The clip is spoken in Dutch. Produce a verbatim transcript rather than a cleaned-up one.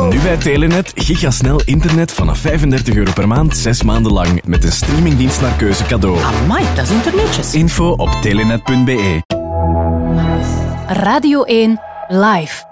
Nu bij Telenet, gigasnel internet vanaf vijfendertig euro per maand, zes maanden lang. Met een streamingdienst naar keuze cadeau. Amai, dat is internetjes. Info op telenet punt be. Radio één Live.